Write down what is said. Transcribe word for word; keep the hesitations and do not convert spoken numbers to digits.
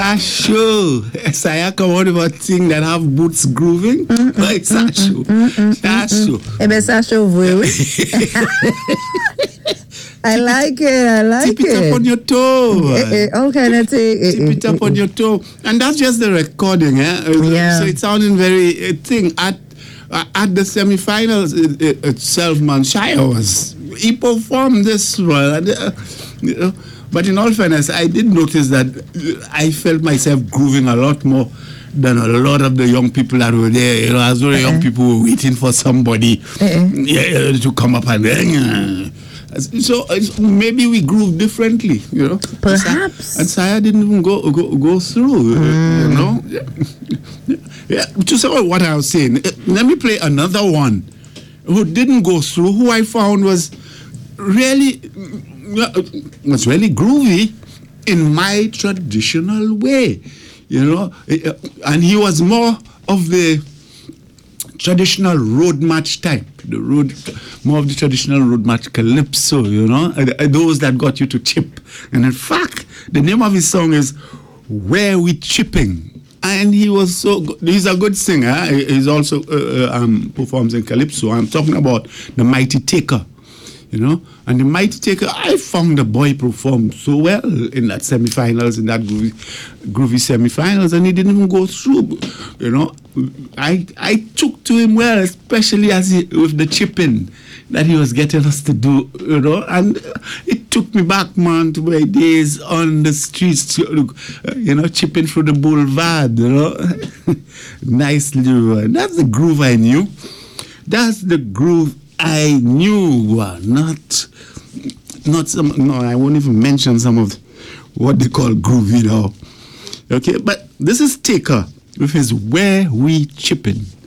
That's true. Saya come out about thing that have boots grooving. Mm, mm, it's mm, that's true. Mm, mm, that's true. Eh, that's true. I like it. I like Tip it. Tip it up on your toe. Eh, eh, okay, let's say. Tip it up on your toe. And that's just the recording. Eh? Yeah. So it's sounding very uh, thing. At uh, at the semi-finals it, it, itself, man, Shia was, he performed this well. And, uh, you know, but in all fairness, I did notice that I felt myself grooving a lot more than a lot of the young people that were there. You know, as though the uh-uh. young people were waiting for somebody uh-uh. yeah, to come up and uh, so uh, maybe we groove differently, you know. Perhaps. And Saya didn't even go go, go through, mm. you know. Yeah. Yeah. To say what I was saying, let me play another one who didn't go through, who I found was really was really groovy in my traditional way, you know. And he was more of the traditional road march type, the road, more of the traditional road march calypso, you know, those that got you to chip. And in fact, the name of his song is Where We Chipping. And he was so good. He's a good singer. He's also uh, um, performs in calypso. I'm talking about the Mighty Taker, you know. And the Mighty Taker, I found the boy performed so well in that semi-finals, in that groovy, groovy semi-finals, and he didn't even go through, you know. I I took to him well, especially as he, with the chipping that he was getting us to do, you know. And it took me back, man, to my days on the streets, you know, chipping through the boulevard, you know. Nicely, that's the groove I knew. That's the groove I knew, uh, not, not some, no, I won't even mention some of what they call groovy now. Okay, but this is Taker with his Where We Chippin'.